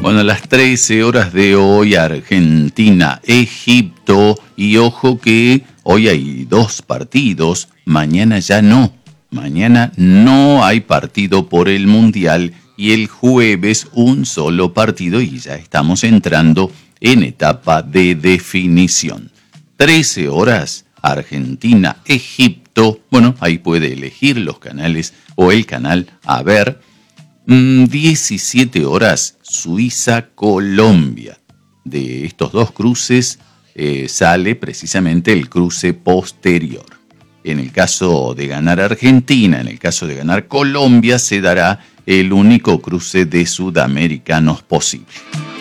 Bueno, a las 13 horas de hoy, Argentina, Egipto, y ojo que hoy hay 2 partidos, mañana ya no. Mañana no hay partido por el Mundial y el jueves un solo partido y ya estamos entrando en etapa de definición. 13 horas, Argentina, Egipto, bueno, ahí puede elegir los canales o el canal a ver. 17 horas, Suiza, Colombia. De estos 2 cruces sale precisamente el cruce posterior. En el caso de ganar Argentina, en el caso de ganar Colombia, se dará el único cruce de sudamericanos posible.